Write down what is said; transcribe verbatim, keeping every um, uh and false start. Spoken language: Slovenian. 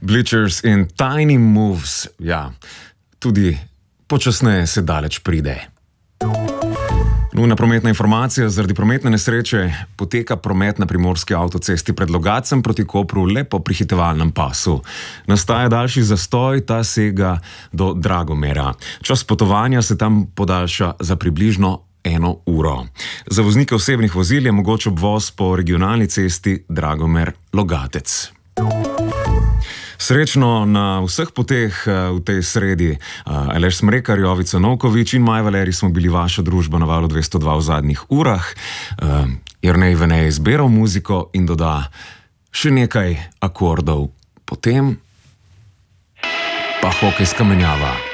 Bleachers in Tiny Moves, ja, tudi počasneje se daleč pride. Nujna prometna informacija: zaradi prometne nesreče poteka promet na primorski avtocesti pred Logatcem proti Kopru le po prehitevalnem pasu. Nastaja daljši zastoj, ta sega do Dragomera. Čas potovanja se tam podaljša za približno eno uro. Za voznike osebnih vozil je mogoč obvoz po regionalni cesti Dragomer-Logatec. Srečno na vseh poteh v tej sredi. Aleš Smrekar, Jovica Novkovič in Maja Valerij smo bili vaša družba na Valu dvesto dva v zadnjih urah. Jernej Venej izberal muziko in doda še nekaj akordov. Potem pa hokejska menjava.